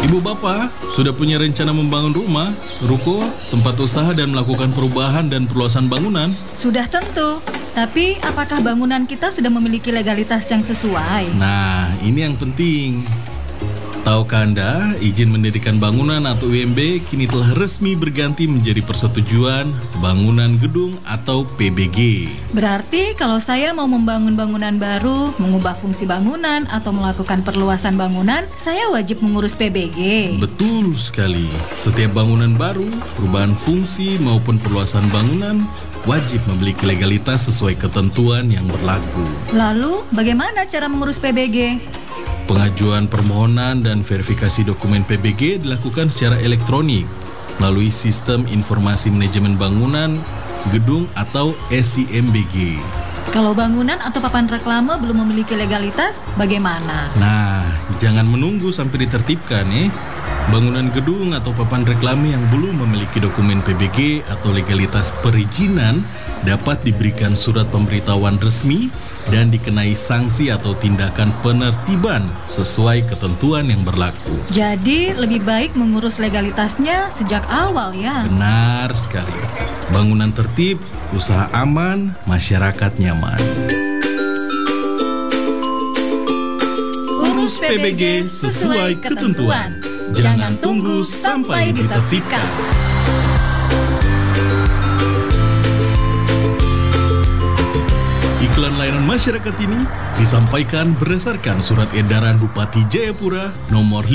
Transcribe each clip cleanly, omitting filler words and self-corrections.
Ibu bapak, sudah punya rencana membangun rumah, ruko, tempat usaha dan melakukan perubahan dan perluasan bangunan? Sudah tentu. Tapi apakah bangunan kita sudah memiliki legalitas yang sesuai? Nah, ini yang penting. Tahukah Anda, izin mendirikan bangunan atau IMB kini telah resmi berganti menjadi persetujuan bangunan gedung atau PBG. Berarti kalau saya mau membangun bangunan baru, mengubah fungsi bangunan, atau melakukan perluasan bangunan, saya wajib mengurus PBG. Betul sekali. Setiap bangunan baru, perubahan fungsi maupun perluasan bangunan wajib memiliki legalitas sesuai ketentuan yang berlaku. Lalu, bagaimana cara mengurus PBG? Pengajuan permohonan dan verifikasi dokumen PBG dilakukan secara elektronik melalui Sistem Informasi Manajemen Bangunan Gedung atau SIMBG. Kalau bangunan atau papan reklame belum memiliki legalitas, bagaimana? Nah, jangan menunggu sampai ditertibkan ya. Bangunan gedung atau papan reklame yang belum memiliki dokumen PBG atau legalitas perizinan dapat diberikan surat pemberitahuan resmi dan dikenai sanksi atau tindakan penertiban sesuai ketentuan yang berlaku. Jadi lebih baik mengurus legalitasnya sejak awal ya? Benar sekali. Bangunan tertib, usaha aman, masyarakat nyaman. Urus PBG sesuai ketentuan. Jangan tunggu sampai ditertibkan. Iklan layanan masyarakat ini disampaikan berdasarkan Surat Edaran Bupati Jayapura nomor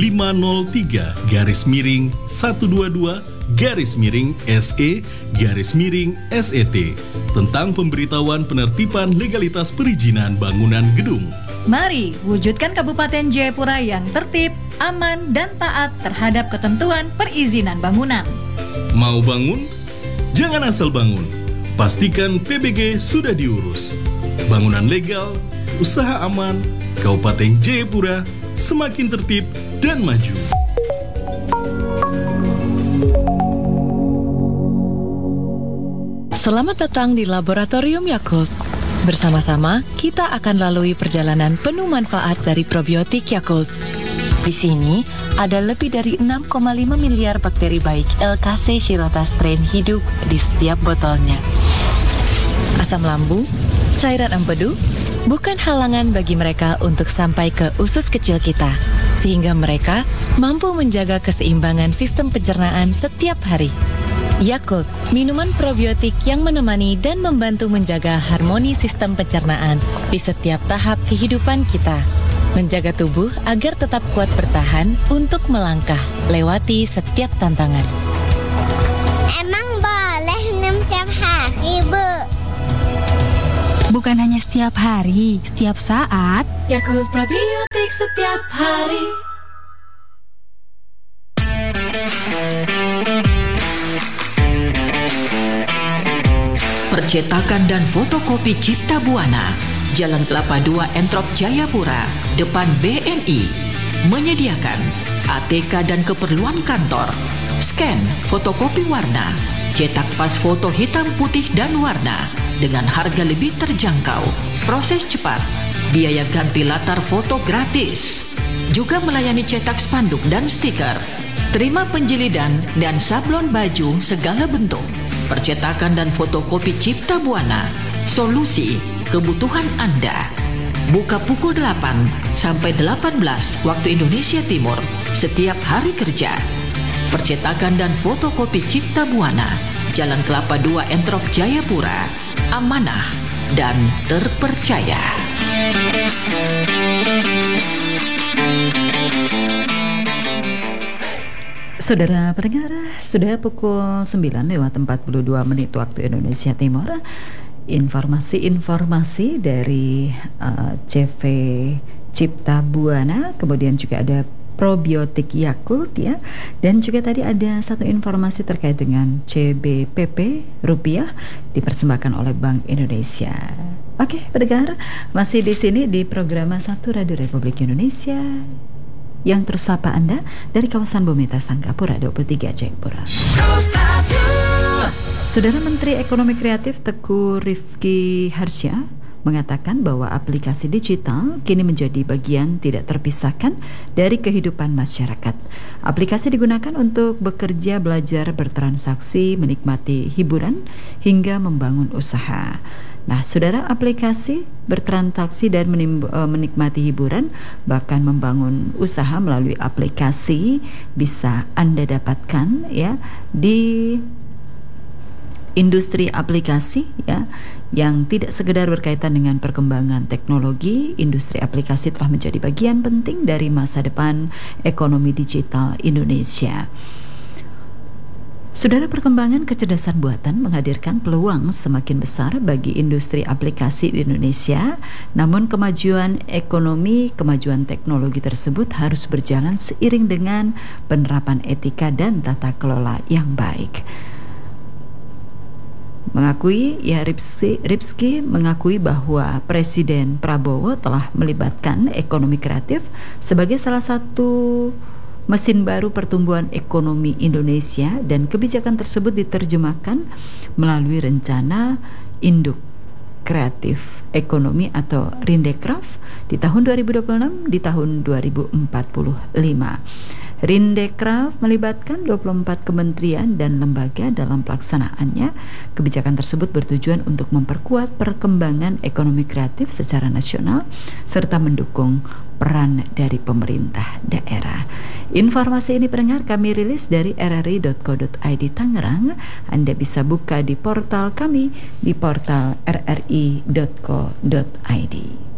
503-122-SE-SET tentang pemberitahuan penertiban legalitas perizinan bangunan gedung. Mari wujudkan Kabupaten Jayapura yang tertib, aman, dan taat terhadap ketentuan perizinan bangunan. Mau bangun? Jangan asal bangun. Pastikan PBG sudah diurus. Bangunan legal, usaha aman, Kabupaten Jayapura semakin tertib dan maju. Selamat datang di Laboratorium Yakult. Bersama-sama, kita akan lalui perjalanan penuh manfaat dari probiotik Yakult. Di sini, ada lebih dari 6,5 miliar bakteri baik LKC Shirota strain hidup di setiap botolnya. Asam lambung, cairan empedu, bukan halangan bagi mereka untuk sampai ke usus kecil kita, sehingga mereka mampu menjaga keseimbangan sistem pencernaan setiap hari. Yakult, minuman probiotik yang menemani dan membantu menjaga harmoni sistem pencernaan di setiap tahap kehidupan kita. Menjaga tubuh agar tetap kuat bertahan untuk melangkah lewati setiap tantangan. Emang boleh minum setiap hari, Bu? Bukan hanya setiap hari, setiap saat. Yakult probiotik setiap hari. Percetakan dan fotokopi Cipta Buana, Jalan Kelapa 2 Entrop Jayapura, depan BNI, menyediakan ATK dan keperluan kantor, scan, fotokopi warna, cetak pas foto hitam putih dan warna dengan harga lebih terjangkau, proses cepat, biaya ganti latar foto gratis, juga melayani cetak spanduk dan stiker, terima penjilidan dan sablon baju segala bentuk. Percetakan dan fotokopi Cipta Buana, solusi kebutuhan Anda. Buka pukul 8 sampai 18 waktu Indonesia Timur setiap hari kerja. Percetakan dan fotokopi Cipta Buana, Jalan Kelapa 2 Entrop Jayapura, amanah dan terpercaya. Saudara pendengar, sudah pukul 9:42 waktu Indonesia Timur. Informasi-informasi dari CV Cipta Buana, kemudian juga ada probiotik Yakult ya, dan juga tadi ada satu informasi terkait dengan CBPP rupiah dipersembahkan oleh Bank Indonesia. Oke, pendengar, masih di sini di program 1 Radio Republik Indonesia yang tersapa Anda dari kawasan Bumita Sangkapura 23 Jayapura. Saudara Menteri Ekonomi Kreatif Teguh Rifki Harsya mengatakan bahwa aplikasi digital kini menjadi bagian tidak terpisahkan dari kehidupan masyarakat. Aplikasi digunakan untuk bekerja, belajar, bertransaksi, menikmati hiburan, hingga membangun usaha. Nah, saudara, aplikasi bertransaksi dan menikmati hiburan, bahkan membangun usaha melalui aplikasi bisa Anda dapatkan ya di industri aplikasi ya, yang tidak sekedar berkaitan dengan perkembangan teknologi. Industri aplikasi telah menjadi bagian penting dari masa depan ekonomi digital Indonesia. Saudara, perkembangan kecerdasan buatan menghadirkan peluang semakin besar bagi industri aplikasi di Indonesia. Namun kemajuan ekonomi, kemajuan teknologi tersebut harus berjalan seiring dengan penerapan etika dan tata kelola yang baik. Ripski mengakui bahwa Presiden Prabowo telah melibatkan ekonomi kreatif sebagai salah satu mesin baru pertumbuhan ekonomi Indonesia, dan kebijakan tersebut diterjemahkan melalui rencana induk kreatif ekonomi atau Rindekraf di tahun 2026 di tahun 2045. Rindekraf melibatkan 24 kementerian dan lembaga dalam pelaksanaannya. Kebijakan tersebut bertujuan untuk memperkuat perkembangan ekonomi kreatif secara nasional serta mendukung peran dari pemerintah daerah. Informasi ini pendengar kami rilis dari rri.co.id Tangerang. Anda bisa buka di portal kami di portal rri.co.id.